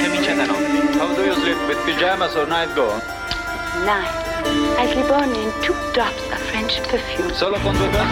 camicia da notte. How do you sleep, with pyjamas or night gown? Night. I sleep only in 2 drops of French perfume. Solo con 2 gocce